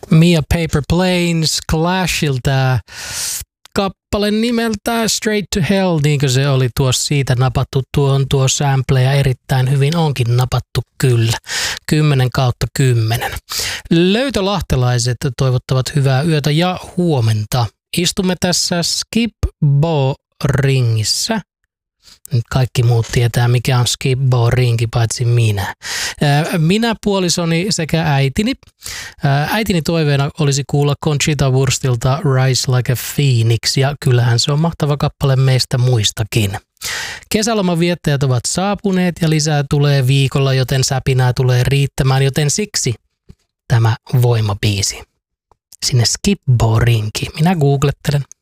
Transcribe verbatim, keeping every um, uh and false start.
Mia Paper Planes Clashilta kappale nimeltä Straight to Hell, niin kuin se oli tuossa siitä napattu, tuo on tuo sample ja erittäin hyvin onkin napattu kyllä. kymmenen kautta kymmenen. Löytölahtelaiset toivottavat hyvää yötä ja huomenta. Istumme tässä Skip-Bo-ringissä. Nyt kaikki muut tietää, mikä on Skip-Bo-ringi, paitsi minä. Minä, puolisoni sekä äitini. Äitini toiveena olisi kuulla Conchita Wurstilta Rise Like a Phoenix, ja kyllähän se on mahtava kappale meistä muistakin. Kesäloman viettäjät ovat saapuneet ja lisää tulee viikolla, joten säpinää tulee riittämään, joten siksi tämä voimabiisi. Sinne Skip-Bo-rinkiin. Minä googlettelen.